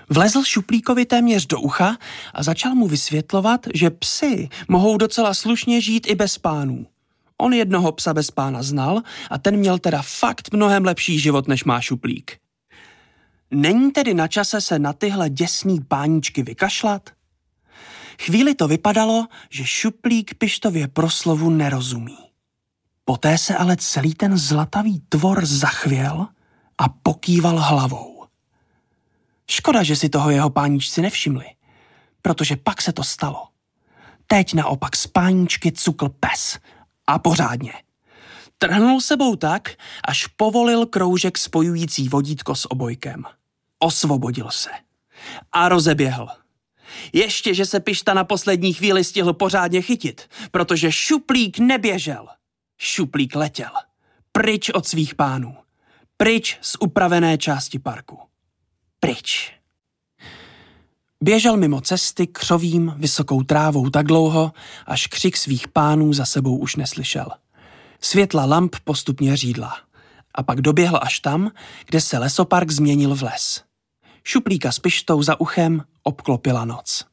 Vlezl Šuplíkovi téměř do ucha a začal mu vysvětlovat, že psi mohou docela slušně žít i bez pánů. On jednoho psa bez pána znal a ten měl teda fakt mnohem lepší život, než má Šuplík. Není tedy na čase se na tyhle děsný páníčky vykašlat? Chvíli to vypadalo, že Šuplík Pištově proslovu nerozumí. Poté se ale celý ten zlatavý tvor zachvěl a pokýval hlavou. Škoda, že si toho jeho páničci nevšimli, protože pak se to stalo. Teď naopak z páničky cukl pes. A pořádně. Trhnul sebou tak, až povolil kroužek spojující vodítko s obojkem. Osvobodil se. A rozeběhl. Ještě, že se Pišta na poslední chvíli stihl pořádně chytit, protože Šuplík neběžel. Šuplík letěl. Pryč od svých pánů. Pryč z upravené části parku. Pryč. Běžel mimo cesty křovím, vysokou trávou tak dlouho, až křik svých pánů za sebou už neslyšel. Světla lamp postupně řídla. A pak doběhl až tam, kde se lesopark změnil v les. Šuplíka s Pištou za uchem obklopila noc.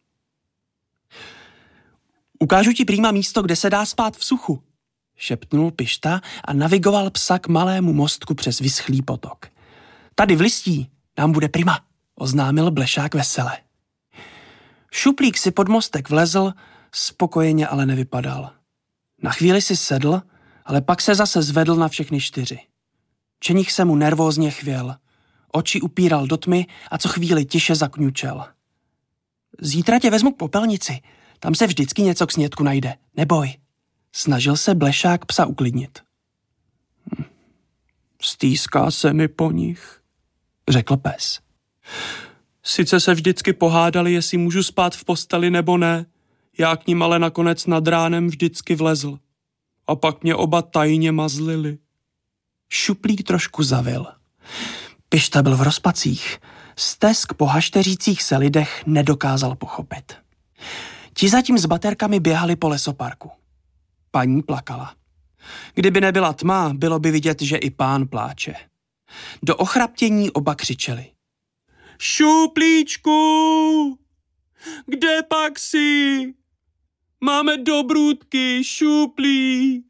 Ukážu ti prýma místo, kde se dá spát v suchu, šeptnul Pišta a navigoval psa k malému mostku přes vyschlý potok. Tady v listí nám bude prima, oznámil Blešák vesele. Šuplík si pod mostek vlezl, spokojeně ale nevypadal. Na chvíli si sedl, ale pak se zase zvedl na všechny 4. Čenich se mu nervózně chvěl. Oči upíral do tmy a co chvíli tiše zakňučel. Zítra tě vezmu k popelnici, tam se vždycky něco k snědku najde, neboj. Snažil se Blešák psa uklidnit. Stýská se mi po nich, řekl pes. Sice se vždycky pohádali, jestli můžu spát v posteli nebo ne, já k ním ale nakonec nad ránem vždycky vlezl. A pak mě oba tajně mazlili. Šuplík trošku zavil. Pišta byl v rozpacích. Stesk po hašteřících se lidech nedokázal pochopit. Ti zatím s baterkami běhali po lesoparku. Paní plakala. Kdyby nebyla tma, bylo by vidět, že i pán pláče. Do ochraptění oba křičeli. Šuplíčku, kde pak jsi? Máme dobrůdky, Šuplí.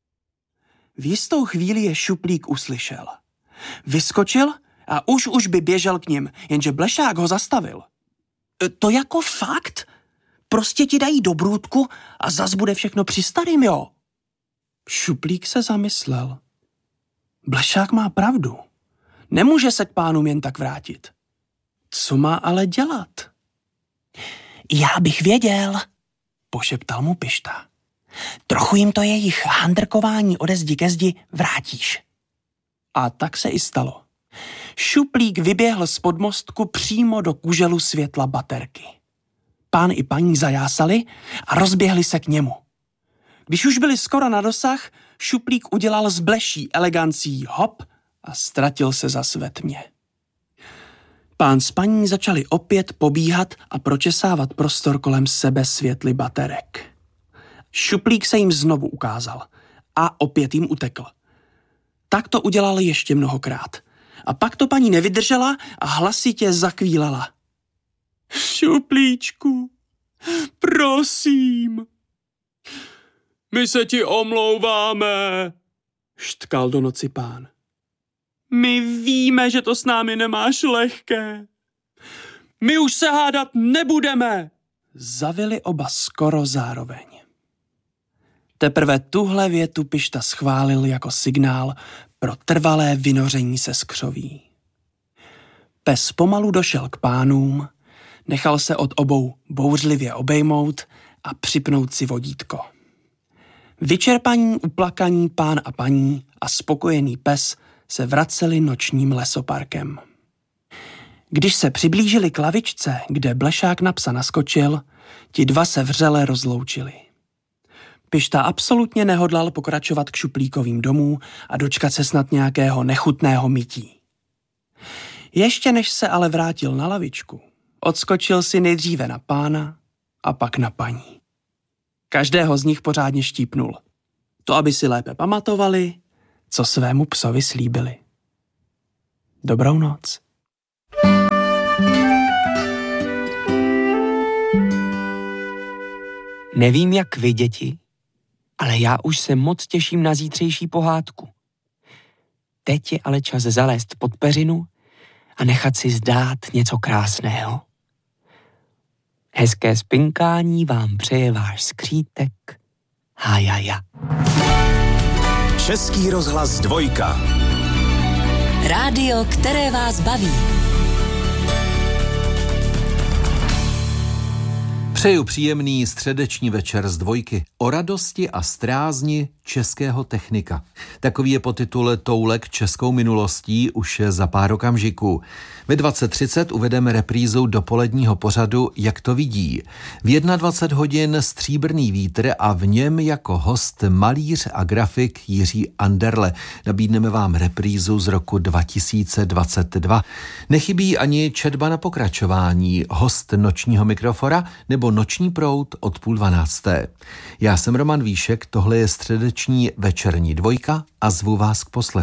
V jistou chvíli je Šuplík uslyšel. Vyskočil a už by běžel k nim, jenže Blešák ho zastavil. To jako fakt? Prostě ti dají dobrůdku a zas bude všechno při starým, jo? Šuplík se zamyslel. Blešák má pravdu. Nemůže se k pánům jen tak vrátit. Co má ale dělat? Já bych věděl, pošeptal mu Pišta. Trochu jim to jejich handrkování ode zdi ke zdi vrátíš. A tak se i stalo. Šuplík vyběhl z podmostku přímo do kuželu světla baterky. Pán i paní zajásali a rozběhli se k němu. Když už byli skoro na dosah, Šuplík udělal s Bleší elegancí hop a ztratil se zas ve tmě. Pán s paní začali opět pobíhat a pročesávat prostor kolem sebe světly baterek. Šuplík se jim znovu ukázal a opět jim utekl. Tak to udělal ještě mnohokrát. A pak to paní nevydržela a hlasitě zakvílala. Šuplíčku, prosím. My se ti omlouváme, štkal do noci pán. My víme, že to s námi nemáš lehké. My už se hádat nebudeme, zavili oba skoro zároveň. Teprve tuhle větu Pišta schválil jako signál pro trvalé vynoření se z křoví. Pes pomalu došel k pánům, nechal se od obou bouřlivě obejmout a připnout si vodítko. Vyčerpaní, uplakaní pán a paní a spokojený pes se vraceli nočním lesoparkem. Když se přiblížili k lavičce, kde Blešák na psa naskočil, ti dva se vřele rozloučili. Pišta absolutně nehodlal pokračovat k Šuplíkovým domů a dočkat se snad nějakého nechutného mytí. Ještě než se ale vrátil na lavičku, odskočil si nejdříve na pána a pak na paní. Každého z nich pořádně štípnul. To, aby si lépe pamatovali, co svému psovi slíbili. Dobrou noc. Nevím, jak vy, děti, ale já už se moc těším na zítřejší pohádku. Teď je ale čas zalézt pod peřinu a nechat si zdát něco krásného. Hezké spinkání vám přeje váš skřítek Hajaja. Český rozhlas 2. Rádio, které vás baví. Přeju příjemný středeční večer z 2 o radosti a strázni českého technika. Takový je podtitul Toulek českou minulostí už za pár okamžiků. Ve 20:30 uvedeme reprízu dopoledního pořadu Jak to vidí. V 21 hodin Stříbrný vítr a v něm jako host malíř a grafik Jiří Anderle. Nabídneme vám reprízu z roku 2022. Nechybí ani četba na pokračování, host nočního mikrofora nebo Noční proud od 11:30. Já jsem Roman Víšek, tohle je středeční večerní 2 a zvu vás k poslechu.